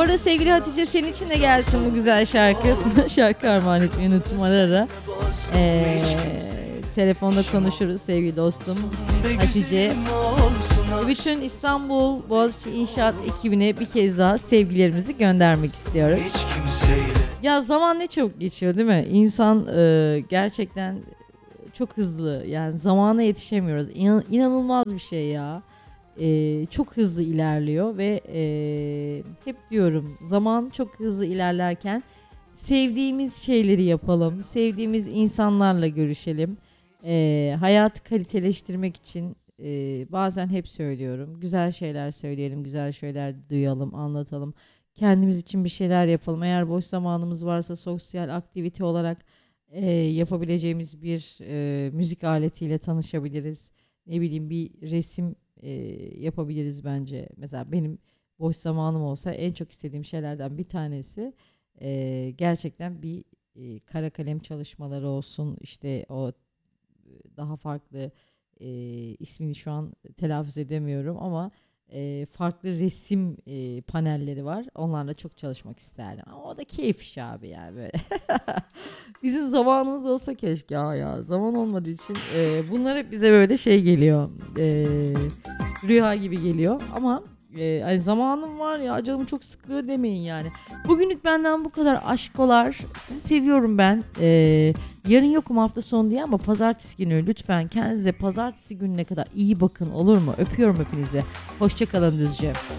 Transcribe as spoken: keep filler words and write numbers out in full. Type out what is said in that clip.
arada sevgili Hatice, senin için de gelsin bu güzel şarkı. Sana şarkı armağan etmeyi unuttum ara ara. Ee, telefonda konuşuruz sevgili dostum Hatice. Bütün İstanbul Boğaziçi İnşaat ekibine bir kez daha sevgilerimizi göndermek istiyoruz. Ya zaman ne çok geçiyor değil mi? İnsan e, gerçekten çok hızlı, yani zamana yetişemiyoruz. İnan, inanılmaz bir şey ya. E, çok hızlı ilerliyor ve e, hep diyorum, zaman çok hızlı ilerlerken sevdiğimiz şeyleri yapalım. Sevdiğimiz insanlarla görüşelim. E, hayatı kaliteleştirmek için e, bazen hep söylüyorum. Güzel şeyler söyleyelim, güzel şeyler duyalım, anlatalım. Kendimiz için bir şeyler yapalım. Eğer boş zamanımız varsa sosyal aktivite olarak e, yapabileceğimiz bir e, müzik aletiyle tanışabiliriz. Ne bileyim, bir resim e, yapabiliriz bence. Mesela benim boş zamanım olsa en çok istediğim şeylerden bir tanesi e, gerçekten bir e, kara kalem çalışmaları olsun. İşte o daha farklı, e, ismini şu an telaffuz edemiyorum ama e, farklı resim e, panelleri var. Onlarla çok çalışmak isterdim. Ama o da keyif iş abi yani böyle. Bizim zamanımız olsa keşke ya, ya. Zaman olmadığı için e, bunlar hep bize böyle şey geliyor. E, rüya gibi geliyor ama e, hani zamanım var ya, canım çok sıkılıyor demeyin yani. Bugünlük benden bu kadar aşkolar. Sizi seviyorum ben. E, yarın yokum, hafta sonu diye, ama pazartesi günü lütfen kendinize pazartesi gününe kadar iyi bakın, olur mu? Öpüyorum hepinizi. Hoşçakalın Düzce.